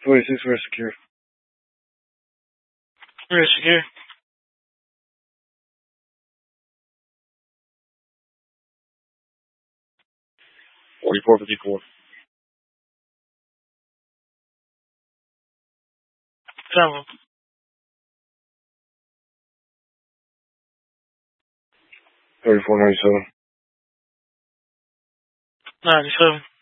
26, we're secure. We're secure. 4454. Travel. 3497. 97.